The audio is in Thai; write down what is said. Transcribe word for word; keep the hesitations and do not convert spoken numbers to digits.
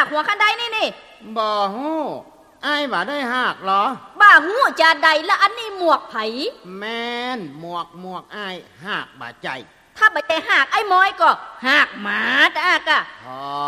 หัวคันใดนี่นี่บ่ฮู้อ้ายบ่ได้หากหรอบ่าฮู้จะใดละอันนี้หมวกไผแม่นหมวกหมวกอ้ายหากบ่ใจถ้าบ่ใจหากไอ้ม้อยก็หากหมาตะอากะอ๋อ